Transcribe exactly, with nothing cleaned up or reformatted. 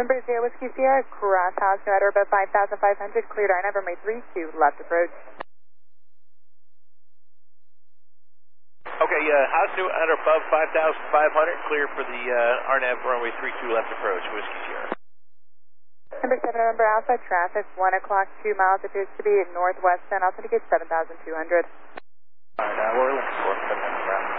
Number zero Whiskey Sierra, crosshouse, no matter about five thousand five hundred, cleared R N A, runway three two, left approach. Okay, uh, house new at or above five thousand five hundred, clear for the uh, R N A, runway three two, left approach, Whiskey Sierra. Number seven, November Alpha, traffic, one o'clock, two miles, appears to be northwest, and I'll indicate seven thousand two hundred. Alright, uh, what we're looking for, seven November Alpha.